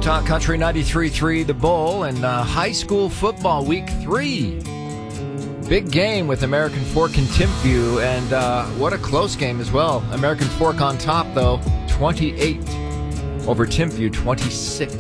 Talk Country 93.3 The Bull and high school football week 3. Big game with American Fork and Timpview, and what a close game as well. American Fork on top, though, 28 over Timpview, 26.